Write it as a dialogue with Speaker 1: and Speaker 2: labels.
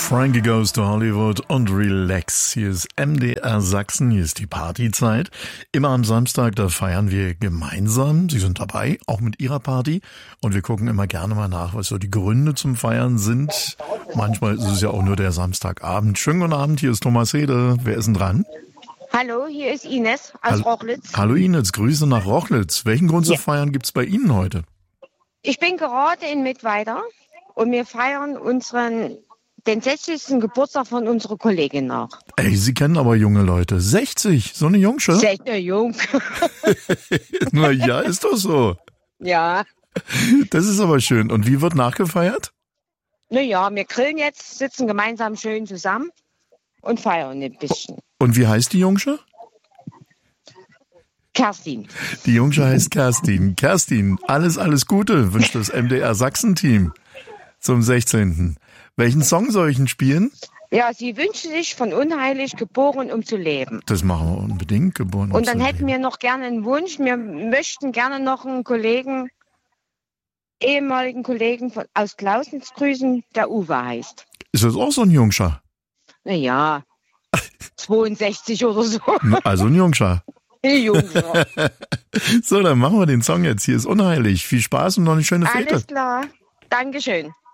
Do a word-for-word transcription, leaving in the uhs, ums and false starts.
Speaker 1: Frankie Goes to Hollywood und Relax. Hier ist M D R Sachsen, hier ist die Partyzeit. Immer am Samstag, da feiern wir gemeinsam. Sie sind dabei, auch mit Ihrer Party. Und wir gucken immer gerne mal nach, was so die Gründe zum Feiern sind. Manchmal ist es ja auch nur der Samstagabend. Schönen guten Abend, hier ist Thomas Hede. Wer ist denn dran?
Speaker 2: Hallo, hier ist Ines aus
Speaker 1: Hallo,
Speaker 2: Rochlitz.
Speaker 1: Hallo Ines, Grüße nach Rochlitz. Welchen Grund zu
Speaker 2: Ja.
Speaker 1: feiern gibt's bei Ihnen heute?
Speaker 2: Ich bin gerade in Mittweida und wir feiern unseren den sechzigsten Geburtstag von unserer Kollegin nach.
Speaker 1: Ey, Sie kennen aber junge Leute. sechzig, so eine Jungsche?
Speaker 2: Sehr jung.
Speaker 1: Na ja, ist doch so.
Speaker 2: Ja.
Speaker 1: Das ist aber schön. Und wie wird nachgefeiert?
Speaker 2: Naja, wir grillen jetzt, sitzen gemeinsam schön zusammen und feiern ein bisschen.
Speaker 1: Und wie heißt die Jungsche?
Speaker 2: Kerstin.
Speaker 1: Die Jungsche heißt Kerstin. Kerstin, alles, alles Gute wünscht das M D R Sachsen-Team zum sechzehnten Welchen Song soll ich denn spielen?
Speaker 2: Ja, sie wünscht sich von Unheilig geboren, um zu leben.
Speaker 1: Das machen wir unbedingt, geboren. um
Speaker 2: Und dann
Speaker 1: zu
Speaker 2: hätten
Speaker 1: leben.
Speaker 2: wir noch gerne einen Wunsch. Wir möchten gerne noch einen Kollegen, ehemaligen Kollegen von, aus Glausnitz grüßen, der Uwe heißt.
Speaker 1: Ist das auch so ein Jungscher?
Speaker 2: Naja, zweiundsechzig oder so.
Speaker 1: Also ein Jungscher.
Speaker 2: Jungscher.
Speaker 1: So, dann machen wir den Song jetzt. Hier ist Unheilig. Viel Spaß und noch eine schöne Fete.
Speaker 2: Alles klar. Dankeschön.